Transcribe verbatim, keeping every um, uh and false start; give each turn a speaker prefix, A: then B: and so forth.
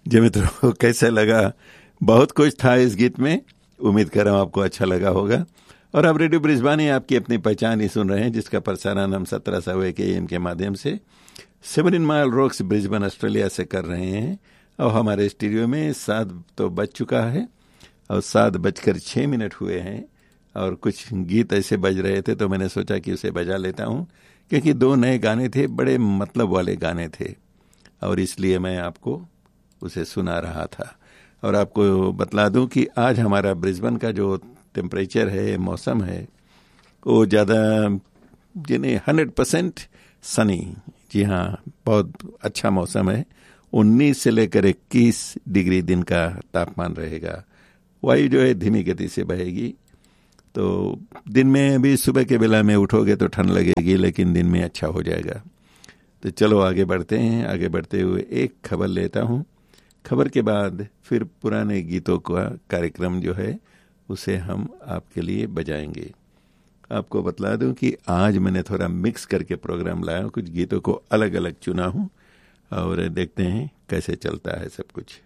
A: जी मित्रों, कैसा लगा? बहुत कुछ था इस गीत में। उम्मीद कर रहा हूँ आपको अच्छा लगा होगा। और आप रेडियो ब्रिजबानी आपकी अपनी पहचान ही सुन रहे हैं, जिसका प्रसारण हम सत्रह सौ एक एम के माध्यम से seventeen mile rocks Brisbane Australia से कर रहे हैं। और हमारे स्टूडियो में सात तो बज चुका है और सात बजकर छः मिनट हुए हैं और कुछ गीत ऐसे बज रहे थे तो मैंने सोचा कि उसे बजा लेता हूँ, क्योंकि दो नए गाने थे, बड़े मतलब वाले गाने थे और इसलिए मैं आपको उसे सुना रहा था। और आपको बतला दूं कि आज हमारा ब्रिस्बेन का जो टेम्परेचर है, मौसम है, वो ज़्यादा यानी हंड्रेड परसेंट सनी। जी हाँ, बहुत अच्छा मौसम है। उन्नीस से लेकर इक्कीस डिग्री दिन का तापमान रहेगा। वायु जो है धीमी गति से बहेगी, तो दिन में भी सुबह के बेला में उठोगे तो ठंड लगेगी, लेकिन दिन में अच्छा हो जाएगा। तो चलो आगे बढ़ते हैं। आगे बढ़ते हुए एक खबर लेता हूँ। खबर के बाद फिर पुराने गीतों का कार्यक्रम जो है उसे हम आपके लिए बजाएंगे। आपको बतला दूं कि आज मैंने थोड़ा मिक्स करके प्रोग्राम लाया हूँ, कुछ गीतों को अलग अलग चुना हूँ और देखते हैं कैसे चलता है सब कुछ।